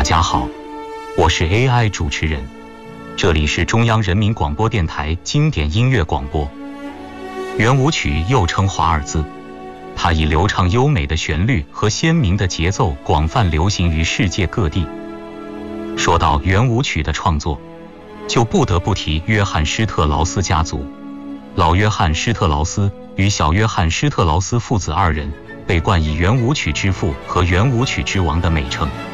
大家好，我是 AI 主持人，这里是中央人民广播电台经典音乐广播。圆舞曲又称华尔兹，它以流畅优美的旋律和鲜明的节奏广泛流行于世界各地。说到圆舞曲的创作，就不得不提约翰施特劳斯家族。老约翰施特劳斯与小约翰施特劳斯父子二人被冠以圆舞曲之父和圆舞曲之王的美称。